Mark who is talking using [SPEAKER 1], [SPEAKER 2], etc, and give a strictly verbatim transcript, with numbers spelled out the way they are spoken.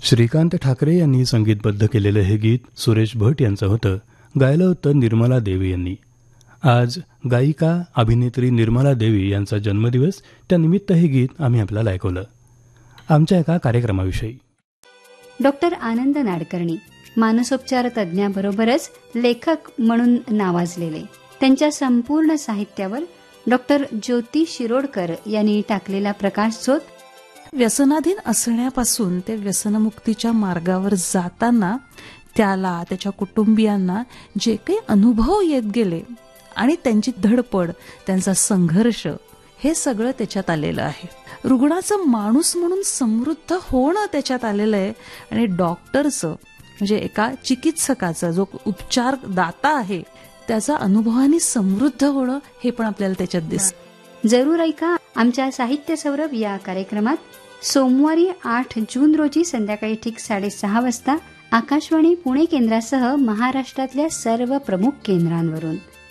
[SPEAKER 1] श्रीकांत ठाकरे यांनी संगीतबद्ध केलेलं हे गीत सुरेश भट यांचं होतं. गायलं होतं निर्मला देवी यांनी. आज गायिका अभिनेत्री निर्मला देवी यांचा जन्मदिवस, त्यानिमित्त हे गीत आम्ही आपल्याला ऐकवलं. आमच्या एका कार्यक्रमाविषयी.
[SPEAKER 2] डॉक्टर आनंद नाडकर्णी मानसोपचार तज्ज्ञाबरोबरच लेखक म्हणून नावाजलेले, त्यांच्या संपूर्ण साहित्यावर डॉक्टर ज्योती शिरोडकर यांनी टाकलेला प्रकाशझोत.
[SPEAKER 3] व्यसनाधीन असण्यापासून ते व्यसनमुक्तीच्या मार्गावर जाताना त्याला, त्याच्या कुटुंबियांना जे काही अनुभव येत गेले आणि त्यांची धडपड, त्यांचा संघर्ष, हे सगळं त्याच्यात आलेलं आहे. रुग्णाचं माणूस म्हणून समृद्ध होणं त्याच्यात आलेलं आहे आणि डॉक्टरचं म्हणजे एका चिकित्सकाचा जो उपचार दाता आहे त्याचा अनुभवाने समृद्ध होणं हे पण आपल्याला त्याच्यात दिसतं.
[SPEAKER 2] जरूर ऐका आमच्या साहित्य सौरभ या कार्यक्रमात सोमवारी आठ जून रोजी संध्याकाळी ठीक साडेसहा वाजता आकाशवाणी पुणे केंद्रासह महाराष्ट्रातल्या सर्व प्रमुख केंद्रांवरून.